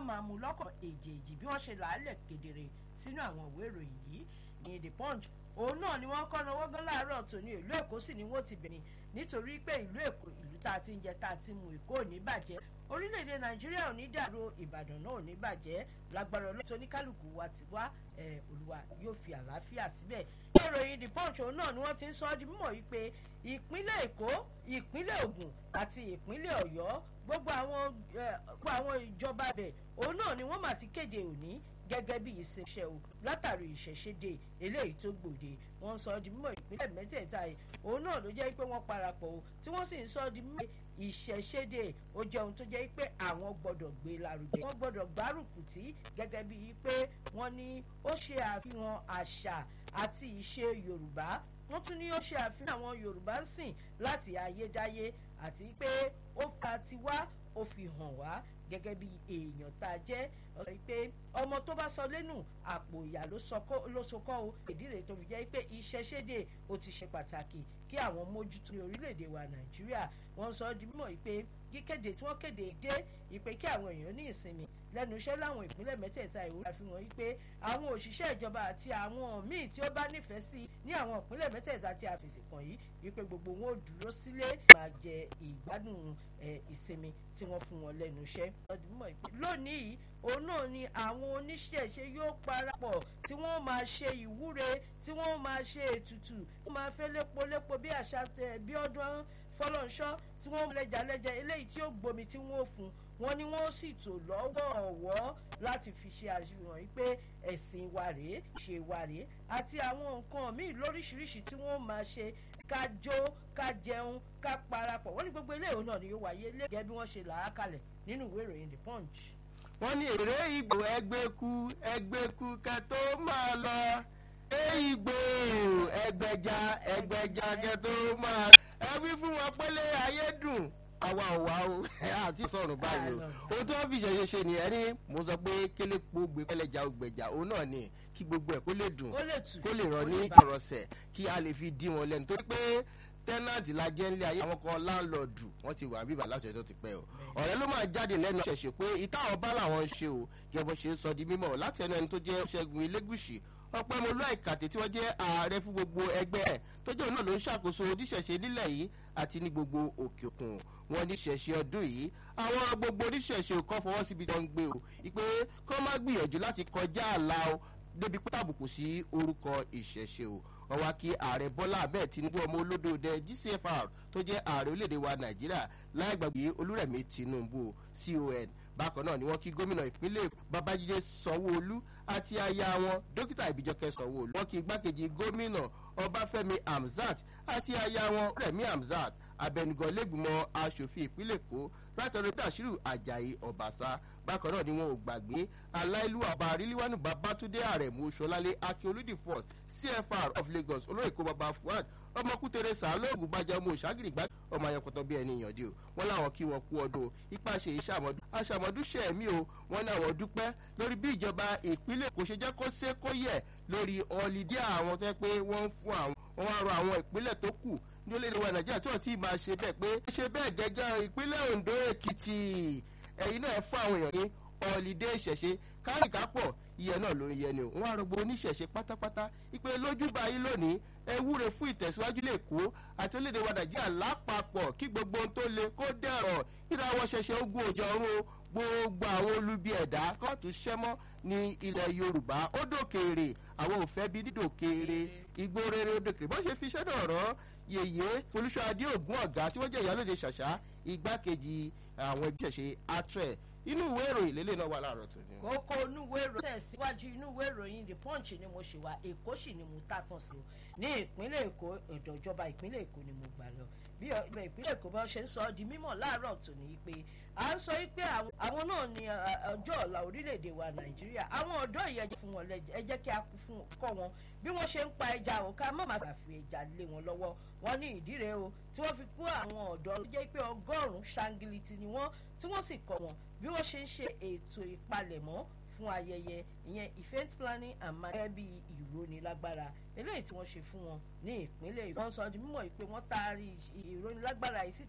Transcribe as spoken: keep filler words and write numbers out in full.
máa mú lọ́kàn èjèèjì bí wọ́n ṣe làálẹ̀ kedere sínú àwọn ìwé ìròyìn yìí ní The Punch òun náà ni wọ́n kọ́ lọ́wọ́ gan láàárọ̀ tòní ìlú Èkó sì ni wọ́n ti bẹ̀rẹ̀ nítorí pé ìlú Èkó ìlú tá a ti ń jẹ tá a ti mu Èkó ò ní bàjẹ́ orílẹ̀-èdè Nàìjíríà ò ní dàrú Ìbàdàn náà ò ní bàjẹ́ lágbára Ọlọ́run oníkálukú wa ti wá Olúwa yóò fi àlàáfíà síbẹ̀. ìròyìn The Punch òun náà ni wọ́n ti ń sọ ọ́ di mímọ̀ yìí pé ìpínlẹ̀ Èkó ìpínlẹ̀ Ògùn àti ìpínlẹ̀ Ọ̀yọ́ gbogbo àwọn gbogbo àwọn ìjọba bẹ̀ òun náà ni wọ́n mà ti kéde òní gẹ́gẹ́ bí ìṣẹ̀ṣẹ̀ o látàrí ìṣẹ̀ṣẹ̀dé eléyìí tó gbòde wọ́n sọ ọ́ di mímọ̀ ìpínlẹ̀ mẹ́tẹ̀ẹ̀ta yìí òun náà ló jẹ́ pé wọ́n parapọ̀ o tí wọ́n sì ń sọ ọ́ di mímọ̀ ìṣẹ̀ṣẹ̀dé ó jẹ́ ohun tó jẹ́ pé àwọn gbọ́dọ̀ gbé lárugẹ wọ́n gbọ́dọ̀ gbárùkù tì gẹ́gẹ́ bí pé wọ́n ní ó ṣe àfihàn àṣà àti ìṣe Yorùbá wọ́n tún ní ó ṣe àfihàn àwọn Yorùbá ń sìn láti ayédáyé àti pé ó fa tiwa ó fi hàn wá gẹ́gẹ́ bí èèyàn tá a jẹ́ ọ̀sẹ̀ pé ọmọ tó bá sọ lẹ́nu àpò ìyá ló sọkọ́ o ìdí rẹ̀ tó fi jẹ́ pé ìṣẹ̀ṣẹ̀dé ó ti ṣe pàtàkì kí àwọn mójútó ní orílẹ̀-èdè wa Nàìjíríà wọ́n sọ di mímọ̀ pé kíkéde tí wọ́n kéde dé ìpè kí àwọn èèyàn ní ìsinmi lẹ́nu iṣẹ́ láwọn ìpínlẹ̀ mẹ́tẹ̀ẹ̀ta ìwé àfihàn yìí pé àwọn òṣìṣẹ́ ìjọba àti àwọn míì tí ó bá nífẹ̀ẹ́ sí ní àwọn ìpínlẹ̀ mẹ́tẹ̀ẹ̀ta tí a fèsì kàn yìí wípé gbogbo wọn ò dúró sílé máa jẹ ìgbádùn ìsinmi tí wọ́n fún wọn lẹ́nu iṣẹ́. lónìí òun náà ni àwọn oníṣẹ̀ṣe yóò parapọ̀ tí wọ́n máa ṣe ìwúre tí wọ́n máa ṣe ètùtù tí wọ́n máa fẹ́ lépo lépo bí àṣà bí ọdún fọlọ́nṣọ́ tí wọ́n lẹ́jà lẹ́jà eléyìí tí ó gbomi tí wọ́n fún wọn ni wọ́n sì tò lọ́wọ́ọ̀wọ́ láti fi ṣe àṣìwọ̀n yìí pé ẹ̀sìn wa rèé ṣe wa rèé àti àwọn nǹkan míì lóríṣiríṣi tí wọ́n máa ṣe ká jó ká jẹun ká parapọ̀ wọ́n ní gbogbo eléyìí náà ni yóò wáyé lẹ́gẹ̀ẹ́ bí wọ́n ṣe là á kalẹ̀ nínú ìwé ìròyìn The Punch. wọ́n ní èrè ìgbò ẹgbẹ́kú ẹgbẹ́kú kẹ́ tó máa lọ ìgbò ẹgbẹ́já ẹgbẹ́já kẹ́ tó máa ẹbí fún wọn pélé ayé dùn àwa ò wá o àti sọ̀rùn báyìí o ohun tí wọ́n fi ṣẹ̀ṣẹ̀ ṣe ni ẹni mo sọ pé kélépo gbé pẹ́lẹ́jà ògbẹ̀jà òun náà ni kí gbogbo ẹ̀ kó lè dùn kó lè rọ ní ìrọ̀sẹ̀ kí a lè fi dí wọn lẹ́nu torí pé tẹ́nàtì la jẹ́ nílé ayé àwọn kan láńlọ́ọ̀dù wọ́n ti wà bíbà láti ọjọ́ ti pẹ́ o ọ̀rẹ́ ló máa jáde lẹ́nu ṣẹ̀ṣẹ̀ pé ìtàwọn bá làwọn ń ṣe o gẹ́gbọ́n ṣe sọ di mímọ̀ láti ẹnu ẹni tó jẹ́ Ṣẹ́gun Elégùṣì Ọpẹ́mọlú Àìkàtẹ́ tí wọ́n jẹ́ ààrẹ fún gbogbo ẹgbẹ́ ẹ̀ tó jẹ́ òun náà ló ń ṣàkóso oníṣẹ̀ṣe nílẹ̀ yìí àti ní gbogbo òkè òkun wọn níṣẹ̀ṣe ọdún yìí àwọn gbogbo oníṣẹ̀ṣe kọ́ fọwọ́ síbi tó ń gbé o ìpè kọ́ má gbìyànjú láti kọjá àlà o débi pé tàbùkù sí orúkọ ìṣẹ̀ṣe o wọ́n wá kí ààrẹ Bọ́lá Ahmed Tinubu ọmọ olódòdẹ G C F R tó jẹ́ ààrẹ orílẹ̀-èdè wa Nàìjíríà láì gbàgbé Olúrẹ̀mí Tinubu C O N bákan náà ni wọ́n kí gómìnà ìpínlẹ̀ Èkó Babájídé Sanwó-Olú àti aya wọn dókítà Ìbíjọkẹ́ Sanwó-Olú wọ́n kí igbákejì gómìnà Ọbáfẹ́mi Hamzat àti aya wọn Rẹ̀mí Hamzat abẹnugan lẹ́gbìmọ̀ aṣòfin ìpínlẹ̀ Èkó látọ̀rọ̀ Dàṣírù Àjàyí Ọ̀bàṣá bákan náà ni wọn ò gbàgbé aláìlú àbá Rílíwánù Babátúndé Àrẹ̀mú Ṣọlálé Akíolúdì Ford C F R of Lagos olóyèkó baba Fuad ọmọkùtẹrẹ sàlóògùn bàjẹ́ ọmọ òṣàgìrì gbájú ọmọ ayọkọ̀tọ̀ bí ẹni ìyànjú o wọn láwọn kí wọn kú ọdún ipa ṣe iṣẹ́ àmọ́dún aṣàmọ́dún ṣẹ̀mí o wọn láwọn dúpẹ́ lórí bí ìjọba ìpínlẹ̀ Èkó ṣe jẹ́ kó ṣe kó yẹ lórí ọ̀lídé àwọn tó yẹ pé wọ́n ń fún àwọn wọn wá rọ àwọn ìpínlẹ̀ tó kù ní orílẹ̀-èdè wa Nàìjíríà tí wọ́n ti máa ṣe bẹ́ẹ̀ pé ṣe bẹ́ẹ̀ gẹ́gẹ́ ìpínlẹ̀ Ondo Èkìtì ẹ̀yin náà fún àwọn èèyàn ní ọ̀lídé ìṣẹ̀ṣe kárìkápọ̀ ìyẹn náà ló ń yẹ ni o wọn àrògbò oníṣẹ̀ṣe pátápátá ìpè lójúbà yìí lónìí ẹ wúre fún ìtẹ̀síwájú lẹ́kọ̀ọ́ àti orílẹ̀-èdè wa Nàìjíríà lápapọ̀ kí gbogbo ohun tó le kó dẹ̀rọ̀ ìràwọ̀ ṣẹ̀ṣẹ̀ ogun òjò ọ̀run gbogbo àwọn olubi ẹ̀dá kóòtù ṣẹ́mọ́ ní ilẹ̀ Yorùbá ó dòkèèrè àwọn òfẹ́ bíi dídòkèèrè igbó rere ó dòkèèrè bọ́n ṣe fi iṣẹ́ náà rọ́ yèyé Folúṣadé Ògún Ọ̀gá tí wọ́n jẹ́ ìyálóde Ṣàṣà igbákejì àwọn ẹbí ṣẹ̀ṣe atre inú ìwé ìròyìn lélẹ̀ náà wà láàárọ̀ tó ní. kókó inú ìwé ìròyìn tẹ̀síwájú inú ìwé ìròyìn The Punch ni mo ṣe wá Èkó sì ni mo tàtàn sí o ní ìpínlẹ̀ Èkó ọ̀dọ̀ ìjọba ìpínlẹ̀ Èkó ni mo gbà lọ bí ọ̀dọ̀ ìpínlẹ̀ Èkó bá ṣe ń sọ ọ́ di mímọ̀ láàárọ̀ tó ní pé à ń sọ pé àwọn náà ni ọjọ́ ọ̀la orílẹ̀-èdè wa Nàìjíríà àwọn ọ̀dọ́ yìí ẹ jẹ́ fún wọn lẹ́jẹ̀ ẹ jẹ́ kí a kọ́ wọn bí wọ́n ṣe ń pa ẹja o ká má má fi ẹja lé wọn lọ́wọ́ wọn ní ìdí rẹ̀ o tí wọ́n fi kó àwọn ọ̀dọ́ tó jẹ́ pé ọgọ́rùn-ún ṣangiliti ni wọ́n tí wọ́n sì kọ́ wọn bí wọ́n ṣe ń ṣe ètò ìpalẹ̀mọ́ fún ayẹyẹ ìyẹn event planning and management bí ìrónilágbára eléyìí tí wọ́n ṣe fún wọn ní ìpínlẹ̀ Èkó wọ́n sọ di mímọ̀ pé wọ́n taari ìrónilágbára yìí sí